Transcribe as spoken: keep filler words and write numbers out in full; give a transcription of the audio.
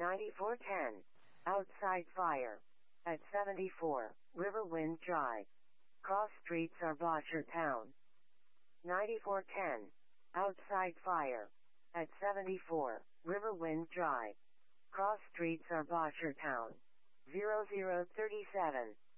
ninety-four ten. Outside fire. At seventy-four, Riverwind Drive. Cross streets are Bochertown. ninety-four ten. Outside fire. At seventy-four, Riverwind Drive. Cross streets are Bochertown. zero zero thirty-seven.